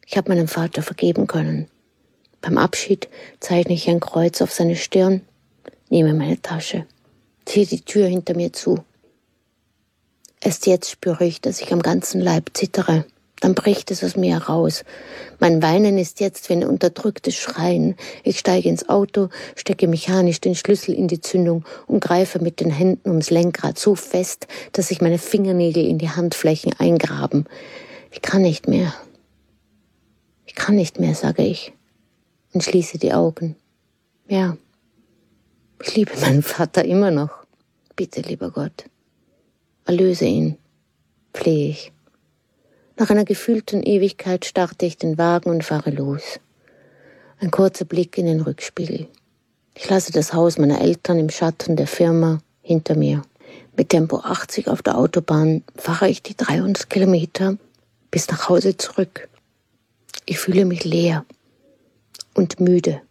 Ich habe meinem Vater vergeben können. Beim Abschied zeichne ich ein Kreuz auf seine Stirn, nehme meine Tasche, ziehe die Tür hinter mir zu. Erst jetzt spüre ich, dass ich am ganzen Leib zittere. Dann bricht es aus mir heraus. Mein Weinen ist jetzt wie ein unterdrücktes Schreien. Ich steige ins Auto, stecke mechanisch den Schlüssel in die Zündung und greife mit den Händen ums Lenkrad so fest, dass sich meine Fingernägel in die Handflächen eingraben. Ich kann nicht mehr. Ich kann nicht mehr, sage ich und schließe die Augen. Ja, ich liebe meinen Vater immer noch. Bitte, lieber Gott, erlöse ihn, flehe ich. Nach einer gefühlten Ewigkeit starte ich den Wagen und fahre los. Ein kurzer Blick in den Rückspiegel. Ich lasse das Haus meiner Eltern im Schatten der Firma hinter mir. Mit Tempo 80 auf der Autobahn fahre ich die 300 Kilometer bis nach Hause zurück. Ich fühle mich leer und müde.